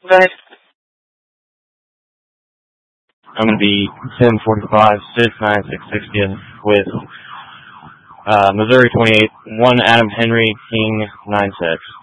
Go ahead. I'm going to be 1045, 69660 with Missouri 28, 1 Adam Henry, King 96.